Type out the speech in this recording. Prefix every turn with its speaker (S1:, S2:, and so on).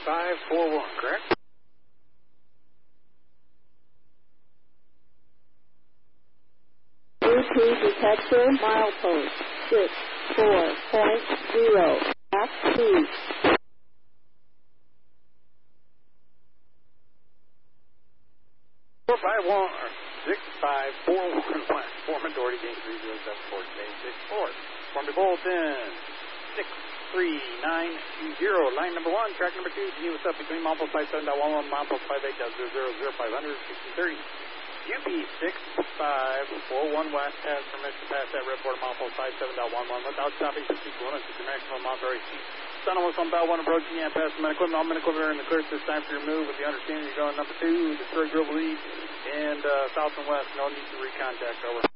S1: 6541, correct?
S2: Bluetooth detector, milepost 64.0. Back speed.
S1: 6541, Form authority, gain 307, Form to Bolton, 63920. Line number 1, track number 2, continue with up between Mountpost 57.11, Mountpost 58.000, 550, 1630. UP6541 West has permission to pass that red border Mountpost 57.11 without stopping to seek one and your maximum amount of RAC. Son of on Bell 1 approaching and passing men equipment. All men equipment are in the clear this time for your move with the understanding you're going number 2, Detroit Grove Lead, and south and west. No need to recontact, over.